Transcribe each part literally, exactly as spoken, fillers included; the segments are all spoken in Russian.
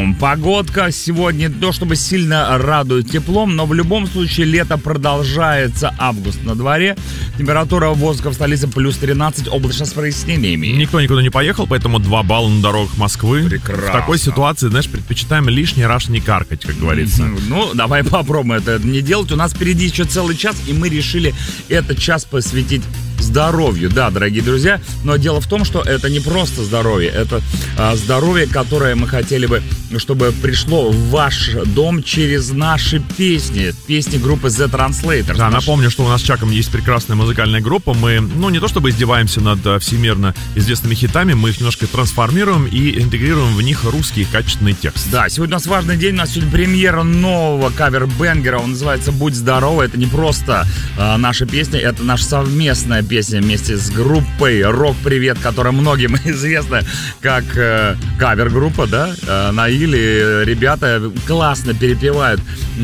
максимум. Погодка сегодня не то чтобы сильно радует теплом, но в любом случае лето продолжается. Август на дворе. Температура воздуха в столице плюс тринадцать, облачно с прояснениями. Никто никуда не поехал, поэтому два балла на дорогах Москвы. Прекрасно. В такой ситуации, знаешь, предпочитаем лишний раз не каркать, как говорится. Ну, давай попробуем это не делать. У нас впереди еще целый час, и мы решили этот час посвятить здоровью. Да, дорогие друзья, но дело в том, что это не просто здоровье, это а, здоровье, которое мы хотели бы, чтобы пришло в ваш дом через наши песни, песни группы The Translators. Да, Наш... напомню, что у нас с Чаком есть прекрасная музыкальная группа. Мы, ну, не то чтобы издеваемся над а, всемирно известными хитами, мы их немножко трансформируем и интегрируем в них русский качественный текст. Да, сегодня у нас важный день, у нас сегодня премьера нового кавер-бенгера, он называется «Будь здорова». Это не просто а, наша песня, это наша совместная песня вместе с группой «Рок-привет», которая многим известна как э, кавер-группа, да, э, Наили. Ребята классно перепевают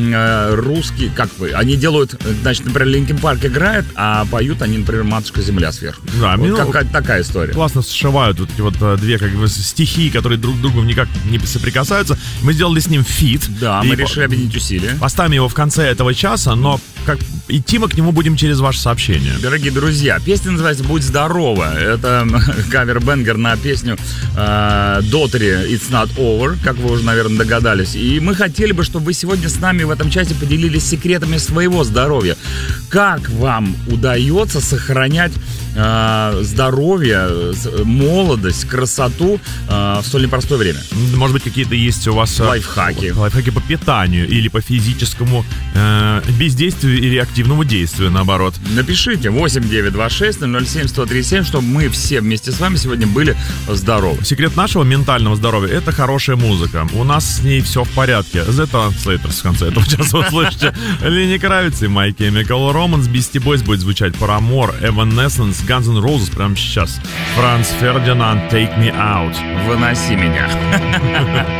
э, русский, как вы, они делают, значит, например, Linkin Park играет, а поют они, например, «Матушка земля сверху». Да, вот ну, какая такая история. Классно сшивают вот эти вот э, две как бы стихии, которые друг к другу никак не соприкасаются. Мы сделали с ним фит. Да, мы решили объединить усилия. Поставим его в конце этого часа, но как идти мы к нему будем через ваше сообщение. Дорогие друзья, песня называется «Будь здорова». Это кавер-бенгер на песню э, Дотри «It's Not Over», как вы уже, наверное, догадались. И мы хотели бы, чтобы вы сегодня с нами в этом часе поделились секретами своего здоровья. Как вам удается сохранять э, здоровье, молодость, красоту э, в столь непростое время? Может быть, какие-то есть у вас лайфхаки. Лайфхаки по питанию или по физическому э, бездействию или активному действию, наоборот. Напишите восемь девятьсот двадцать шесть ноль ноль семь сто тридцать семь, чтобы мы все вместе с вами сегодня были здоровы. Секрет нашего ментального здоровья — это хорошая музыка. У нас с ней все в порядке. The Translators в конце этого часа услышите. Лени Кравиц и My Chemical Romance, Beastie Boys будет звучать Paramore, Evanescence, Guns N' Roses прямо сейчас. Франц Фердинанд, Take Me Out. Выноси меня.